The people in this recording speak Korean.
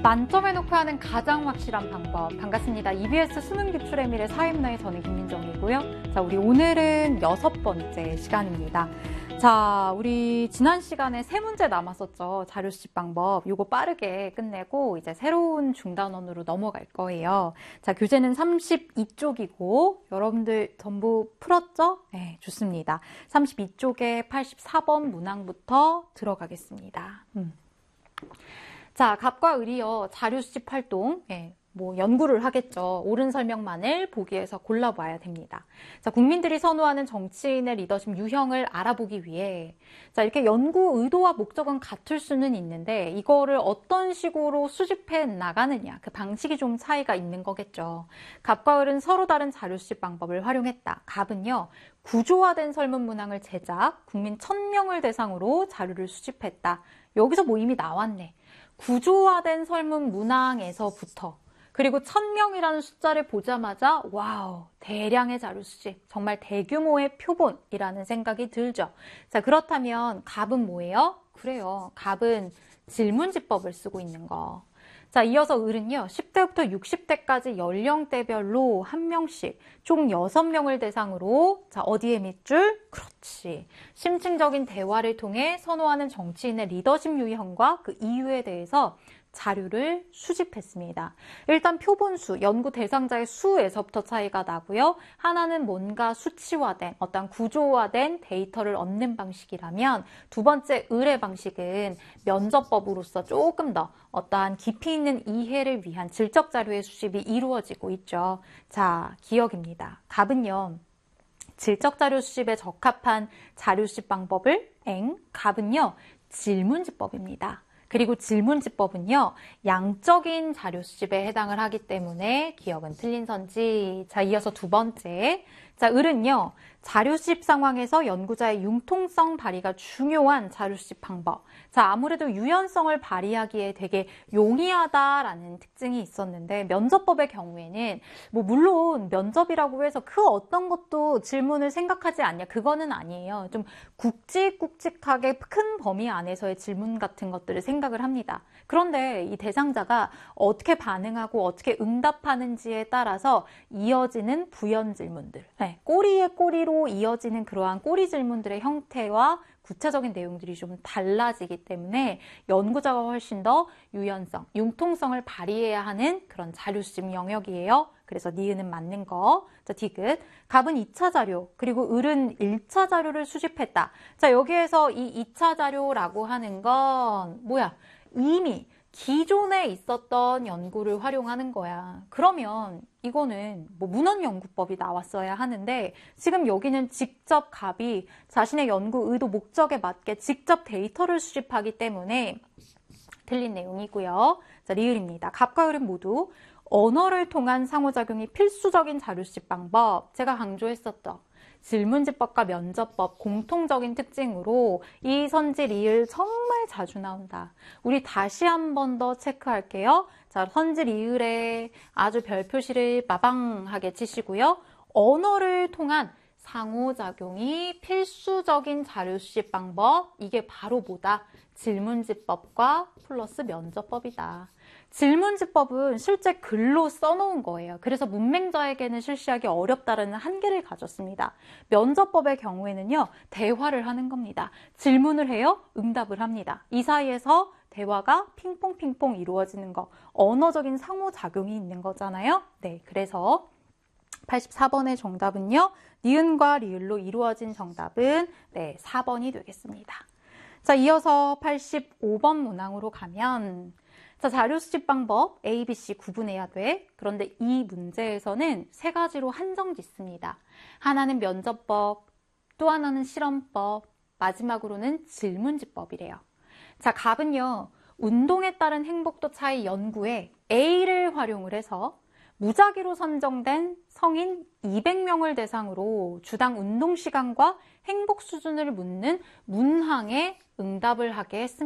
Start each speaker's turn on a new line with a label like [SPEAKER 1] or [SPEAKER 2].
[SPEAKER 1] 만점에 놓고 하는 가장 확실한 방법. 반갑습니다. EBS 수능 기출의 미래 사회문화의 저는 김민정이고요. 자, 우리 오늘은 6번째 시간입니다. 자, 우리 지난 시간에 3문제 남았었죠. 자료 수집 방법. 요거 빠르게 끝내고 이제 새로운 중단원으로 넘어갈 거예요. 자, 교재는 32쪽이고 여러분들 전부 풀었죠? 네, 좋습니다. 32쪽에 84번 문항부터 들어가겠습니다. 자, 갑과 을이요. 자료 수집 활동. 연구를 하겠죠. 옳은 설명만을 보기에서 골라봐야 됩니다. 자, 국민들이 선호하는 정치인의 리더십 유형을 알아보기 위해 자, 이렇게 연구 의도와 목적은 같을 수는 있는데 이거를 어떤 식으로 수집해 나가느냐, 그 방식이 좀 차이가 있는 거겠죠. 갑과 을은 서로 다른 자료 수집 방법을 활용했다. 갑은요, 구조화된 설문 문항을 제작, 국민 1000명을 대상으로 자료를 수집했다. 여기서 뭐 이미 나왔네. 구조화된 설문 문항에서부터 그리고 1000명이라는 숫자를 보자마자 와우, 대량의 자료 수집, 정말 대규모의 표본이라는 생각이 들죠. 자, 그렇다면 갑은 뭐예요? 그래요, 갑은 질문지법을 쓰고 있는 거. 자, 이어서 을은요, 10대부터 60대까지 연령대별로 한 명씩 총 6명을 대상으로 자, 어디에 밑줄? 그렇지. 심층적인 대화를 통해 선호하는 정치인의 리더십 유형과 그 이유에 대해서 자료를 수집했습니다. 일단 표본수, 연구 대상자의 수에서부터 차이가 나고요. 하나는 뭔가 수치화된, 어떤 구조화된 데이터를 얻는 방식이라면 두 번째 을의 방식은 면접법으로서 조금 더 어떠한 깊이 있는 이해를 위한 질적 자료의 수집이 이루어지고 있죠. 자, 기억입니다. 갑은요, 질적 자료 수집에 적합한 자료 수집 방법을 갑은요, 질문지법입니다. 그리고 질문지법은요, 양적인 자료 수집에 해당을 하기 때문에 기억은 틀린 선지. 자, 이어서 두 번째. 자, 을은요, 자료 수집 상황에서 연구자의 융통성 발휘가 중요한 자료 수집 방법. 자, 아무래도 유연성을 발휘하기에 되게 용이하다라는 특징이 있었는데 면접법의 경우에는 물론 면접이라고 해서 그 어떤 것도 질문을 생각하지 않냐, 그거는 아니에요. 좀 굵직굵직하게 큰 범위 안에서의 질문 같은 것들을 생각을 합니다. 그런데 이 대상자가 어떻게 반응하고 어떻게 응답하는지에 따라서 이어지는 부연 질문들, 꼬리에 꼬리로 이어지는 그러한 꼬리 질문들의 형태와 구체적인 내용들이 좀 달라지기 때문에 연구자가 훨씬 더 유연성, 융통성을 발휘해야 하는 그런 자료 수집 영역이에요. 그래서 니은은 맞는 거. 자, 디귿. 갑은 2차 자료, 그리고 을은 1차 자료를 수집했다. 자, 여기에서 이 2차 자료라고 하는 건 뭐야? 이미 기존에 있었던 연구를 활용하는 거야. 그러면 이거는 문헌연구법이 나왔어야 하는데 지금 여기는 직접 갑이 자신의 연구 의도 목적에 맞게 직접 데이터를 수집하기 때문에 틀린 내용이고요. 자, 리을입니다. 갑과 을은 모두 언어를 통한 상호작용이 필수적인 자료 수집 방법. 제가 강조했었죠. 질문지법과 면접법 공통적인 특징으로 이 선지 리을 정말 자주 나온다. 우리 다시 한 번 더 체크할게요. 자, 선지 리을에 아주 별 표시를 마방하게 치시고요. 언어를 통한 상호작용이 필수적인 자료 수집 방법. 이게 바로 뭐다? 질문지법과 플러스 면접법이다. 질문지법은 실제 글로 써놓은 거예요. 그래서 문맹자에게는 실시하기 어렵다는 한계를 가졌습니다. 면접법의 경우에는요, 대화를 하는 겁니다. 질문을 해요, 응답을 합니다. 이 사이에서 대화가 핑퐁핑퐁 이루어지는 거, 언어적인 상호작용이 있는 거잖아요. 네, 그래서 84번의 정답은요, 니은과 리을로 이루어진 정답은 4번이 되겠습니다. 자, 이어서 85번 문항으로 가면 자, 자료 수집 방법 A, B, C 구분해야 돼. 그런데 이 문제에서는 3가지로 한정 짓습니다. 하나는 면접법, 또 하나는 실험법, 마지막으로는 질문지법이래요. 자, 갑은요, 운동에 따른 행복도 차이 연구에 A를 활용을 해서 무작위로 선정된 성인 200명을 대상으로 주당 운동 시간과 행복 수준을 묻는 문항에 응답을 하게 했습니다.